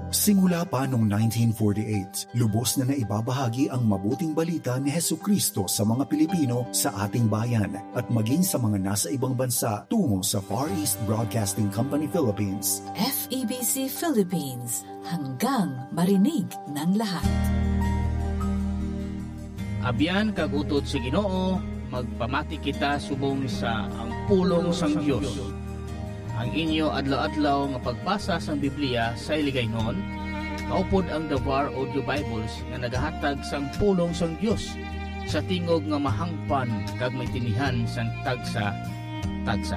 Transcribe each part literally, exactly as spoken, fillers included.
Simula pa noong nineteen forty-eight, lubos na naibabahagi ang mabuting balita ni Hesukristo sa mga Pilipino sa ating bayan at maging sa mga nasa ibang bansa tungo sa Far East Broadcasting Company Philippines. F E B C Philippines, hanggang marinig ng lahat. Abyan kagutod si Ginoo, magpamati kita subong sa ang pulong sang Dios. Ang inyo adlaw-adlaw nga pagbasa sang Biblia sa iligaynon, maupod ang The Var Audio Bibles nga nagahatag sang pulong sang Dios sa tingog nga mahangpan kag may tinihan sang tagsa-tagsa.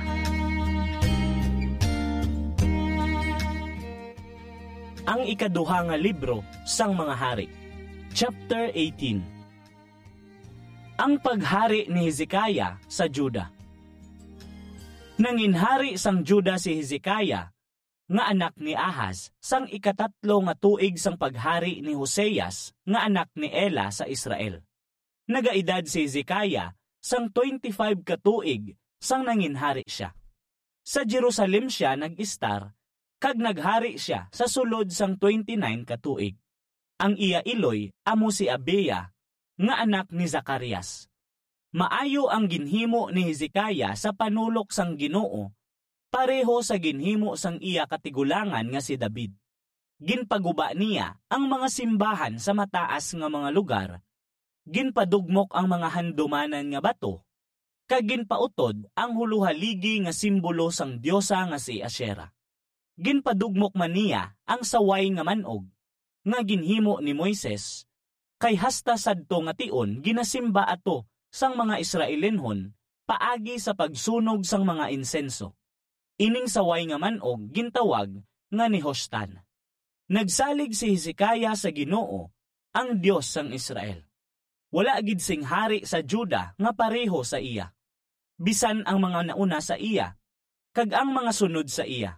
Ang ikaduha nga libro sang mga hari, Chapter eighteen. Ang paghari ni Hezekiah sa Juda. Nanginhari sang Juda si Hezekiah, nga anak ni Ahaz, sang ikatatlo nga tuig sang paghari ni Hoseas, nga anak ni Ela sa Israel. Nagaedad si Hezekiah sang twenty-five ka tuig sang nanginhari siya. Sa Jerusalem siya nag-istar, kag naghari siya sa sulod sang twenty-nine ka tuig. Ang iya iloy amo si Abiya, nga anak ni Zacarias. Maayo ang ginhimo ni Hezekiah sa panulok sang Ginoo, pareho sa ginhimo sang iya katigulangan nga si David. Ginpaguba niya ang mga simbahan sa mataas nga mga lugar, ginpadugmok ang mga handumanan nga bato, kag ginpautod ang huluhaligi nga simbolo sang diyosa nga si Asherah. Ginpadugmok man niya ang saway nga manog, nga ginhimo ni Moises, kay hasta sadto nga tion ginasimba ato sang mga Israelenhon paagi sa pagsunog sang mga insenso. Ining saway nga manog gintawag nga ni Hostan. Nagsalig si Hezekiah sa Ginoo, ang Dios sang Israel. Wala gid sing hari sa Juda nga pareho sa iya. Bisan ang mga nauna sa iya, kag ang mga sunod sa iya.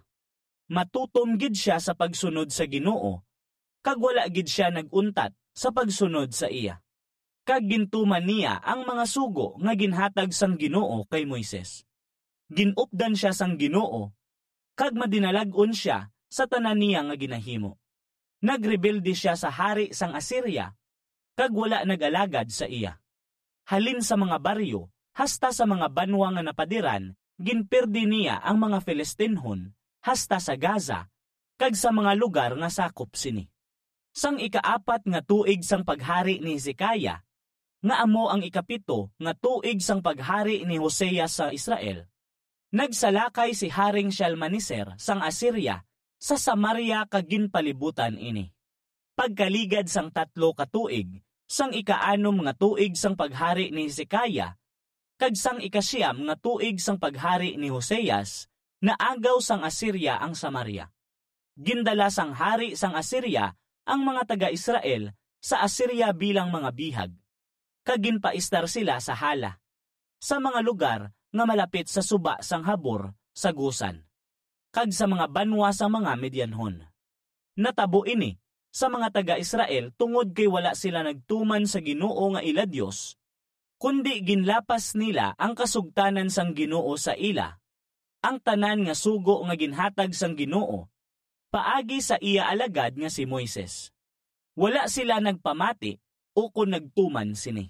Matutom gid siya sa pagsunod sa Ginoo, kag wala gid siya naguntat sa pagsunod sa iya. Kag gintuman niya ang mga sugo nga ginhatag sang Ginoo kay Moises. Ginupdan siya sang Ginoo, kag madinalag-on siya sa tanan niya nga ginahimo. Nagrebelde siya sa hari sang Assyria, kag wala nag-alagad sa iya. Halin sa mga baryo, hasta sa mga banwa nga napadiran, ginperdi niya ang mga Filistinhon, hasta sa Gaza, kag sa mga lugar nga sakop sini. Sang ikaapat nga tuig sang paghari ni Hezekiah, nga amo ang ikapito nga tuig sang paghari ni Hosea sa Israel, nagsalakay si Haring Shalmaneser sang Assyria sa Samaria kag ginpalibutan ini. Pagkaligad sang tatlo ka tuig, sang ikaanom nga tuig sang paghari ni Hezekiah, kag sang ikasyam nga tuig sang paghari ni Hoseas, naagaw sang Assyria ang Samaria. Gindala sang hari sang Assyria ang mga taga-Israel sa Assyria bilang mga bihag, kag ginpaistar sila sa Hala, sa mga lugar nga malapit sa suba sang Habor sa Gusan, kag sa mga banwa sa mga Medianhon. Natabo ini sa mga taga-Israel tungod kay wala sila nagtuman sa Ginoo nga ila Dios, kundi ginlapas nila ang kasugtanan sang Ginoo sa ila, ang tanan nga sugo nga ginhatag sang Ginoo, paagi sa iya alagad nga si Moises. Wala sila nagpamati o kung nagtuman sini.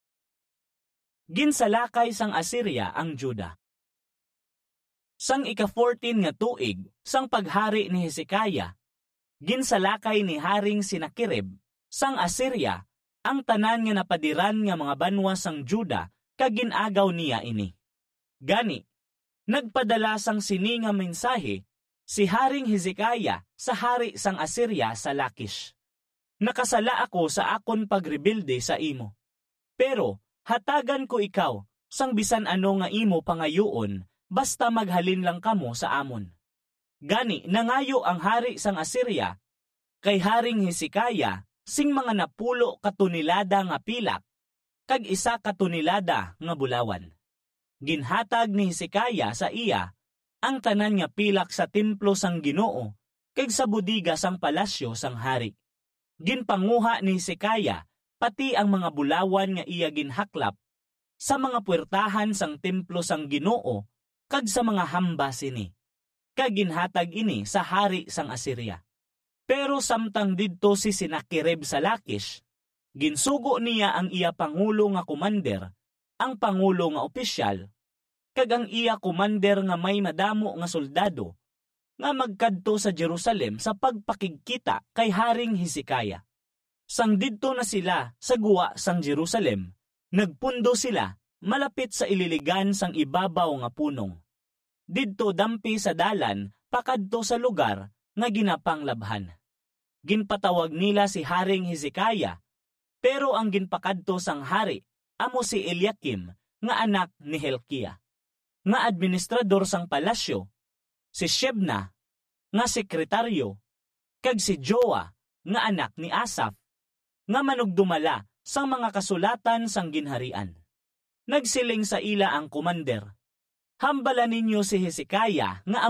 Ginsalakay sang Assyria ang Juda. Sang ika-fourteen nga tuig, sang paghari ni Hezekiah, ginsalakay ni Haring Senakirib sang Assyria ang tanan nga napadiran nga mga banwa sang Juda kag ginagaw niya ini. Gani, nagpadala sang sini nga mensahe si Haring Hezekiah sa hari sang Assyria sa Lakish. Nakasala ako sa akon pagrebelde sa imo. Pero hatagan ko ikaw sang bisan ano nga imo pangayoon basta maghalin lang kamo sa amon. Gani nangayo ang hari sang Assyria kay Haring Hezekiah sing mga napulo katunilada nga pilak kag isa katunilada nga bulawan. Ginhatag ni Hezekiah sa iya ang tanan nga pilak sa templo sang Ginoo kag sa budiga sang palasyo sang hari. Ginpanguha ni Hezekiah pati ang mga bulawan nga iya ginhaklap sa mga puwertahan sang templo sang Ginoo kag sa mga hamba sini. Kag ginhatag ini sa hari sang Assyria. Pero samtang didto si Senakirib sa Lakish, ginsugo niya ang iya pangulo nga komander, ang pangulo nga opisyal, kag ang iya komander nga may madamo nga soldado, nga magkadto sa Jerusalem sa pagpakigkita kay Haring Hezekiah. Sang didto na sila sa guwa sang Jerusalem, nagpundo sila malapit sa ililigan sang ibabaw nga punong. Didto dampi sa dalan pakadto sa lugar nga ginapanglabhan. Ginpatawag nila si Haring Hezekiah, pero ang ginpakadto sang hari amo si Eliakim nga anak ni Hilkiah, nga administrador sang palasyo, si Shebna nga sekretaryo, kag si Joa nga anak ni Asaph, nga manugdumala sang mga kasulatan sang ginharian. Nagsiling sa ila ang komander, hambala ninyo si Hezekiah nga